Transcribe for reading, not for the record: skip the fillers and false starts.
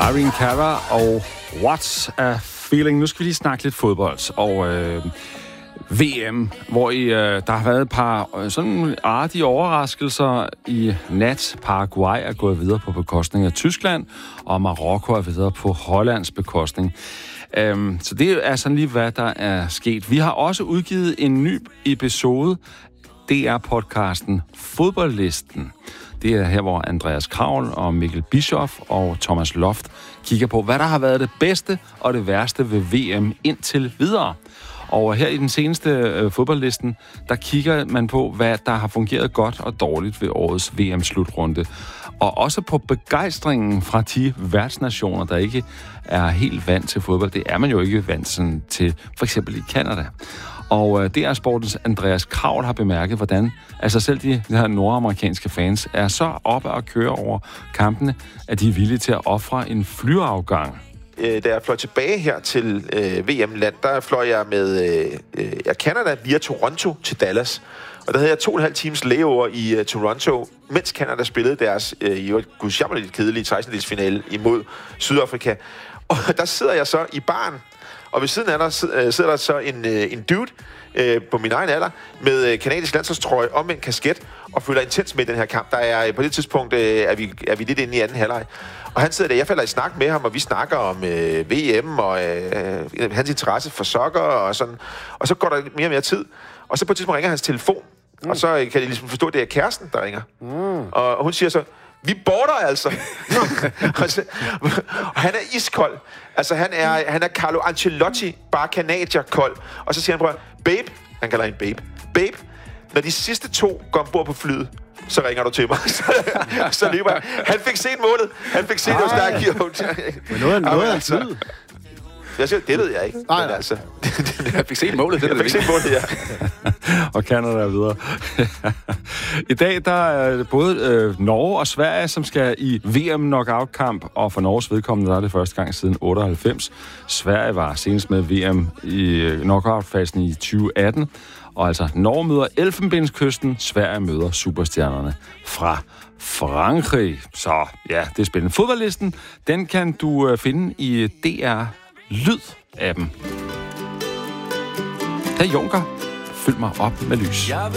Irene Cara og What's a Feeling. Nu skal vi lige snakke lidt fodbold og VM, hvor der har været et par sådan artige overraskelser i nat. Paraguay er gået videre på bekostning af Tyskland, og Marokko er videre på Hollands bekostning. Så det er sådan lige, hvad der er sket. Vi har også udgivet en ny episode, DR-podcasten Fodboldlisten. Det er her, hvor Andreas Kravl og Mikkel Bischoff og Thomas Loft kigger på, hvad der har været det bedste og det værste ved VM indtil videre. Og her i den seneste fodboldlisten, der kigger man på, hvad der har fungeret godt og dårligt ved årets VM-slutrunde. Og også på begejstringen fra de værtsnationer, der ikke er helt vant til fodbold. Det er man jo ikke vant sådan til, for eksempel i Canada. Og DR Sportens Andreas Kravl har bemærket, hvordan altså selv de her nordamerikanske fans er så oppe at køre over kampene, at de er villige til at ofre en flyafgang. Da jeg fløj tilbage her til VM-land, der fløj jeg med Canada via Toronto til Dallas. Og der havde jeg 2,5 times layover i Toronto, mens Canada spillede deres gudsjammerligt kedelige 16-delsfinale imod Sydafrika. Og der sidder jeg så i baren, og ved siden af der sidder der så en dude på min egen alder med kanadisk landsholdstrøje om en kasket og følger intens med den her kamp. Der er på det tidspunkt er vi lidt inde i anden halvleg. Og han sidder der, jeg falder i snak med ham, og vi snakker om VM og hans interesse for soccer og sådan. Og så går der mere og mere tid. Og så på et tidspunkt ringer hans telefon, og så kan jeg ligesom forstå, at det er kæresten, der ringer. Og hun siger så, vi border altså. Og han er iskold. Altså, han er Carlo Ancelotti, bare kanadierkold. Og så siger han, prøv, babe, han kalder hende babe, når de sidste 2 går ombord på flyet, så ringer du til mig. Så løber jeg. Han fik set målet. Han fik set, Men noget af altså, tid. Jeg siger, det ved jeg ikke. Nej, men altså, Jeg fik set målet. jeg fik set målet, ja. Og Canada er videre. I dag der er både Norge og Sverige, som skal i VM-knockout-kamp, og for Norges vedkommende der er det første gang siden 98. Sverige var senest med VM i knockout-fasen i 2018. Og altså, Norge møder Elfenbenskysten, Sverige møder superstjernerne fra Frankrig. Så ja, det er spændende. Fodboldlisten, den kan du finde i DR Lyd-appen. Her Junker, fyld mig op med lys.